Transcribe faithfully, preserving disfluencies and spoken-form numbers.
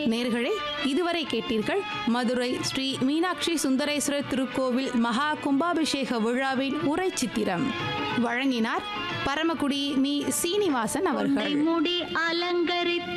நேயர்களே, இதுவரை கேட்டீர்கள் மதுரை ஸ்ரீ மீனாட்சி சுந்தரேஸ்வரர் திருக்கோவில் மகா கும்பாபிஷேக விழாவின் உரை சித்திரம். வழங்கினார் பரமக்குடி மீ சீனிவாசன் அவர்கள். முடி அலங்கரித்து